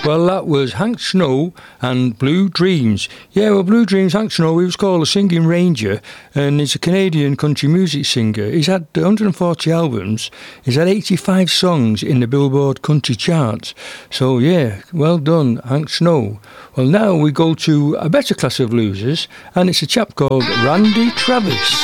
Well, that was Hank Snow and Blue Dreams. Yeah, well, Blue Dreams, Hank Snow, he was called a singing ranger, and he's a Canadian country music singer. He's had 140 albums. He's had 85 songs in the Billboard country charts. So, yeah, well done, Hank Snow. Well, now we go to a better class of losers, and it's a chap called Randy Travis.